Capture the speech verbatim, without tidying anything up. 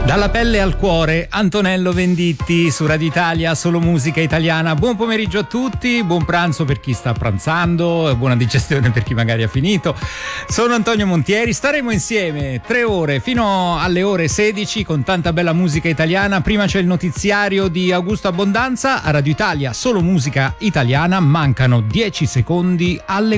Dalla pelle al cuore, Antonello Venditti su Radio Italia, solo musica italiana. Buon pomeriggio a tutti, buon pranzo per chi sta pranzando, buona digestione per chi magari ha finito. Sono Antonio Montieri, staremo insieme tre ore fino alle ore sedici con tanta bella musica italiana. Prima c'è il notiziario di Augusto Abbondanza a Radio Italia, solo musica italiana. Mancano dieci secondi alle